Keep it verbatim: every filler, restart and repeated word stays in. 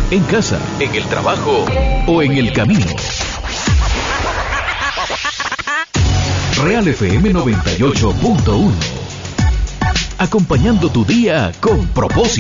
en casa, en el trabajo o en el camino. Real F M noventa y ocho punto uno. Acompañando tu día con propósito.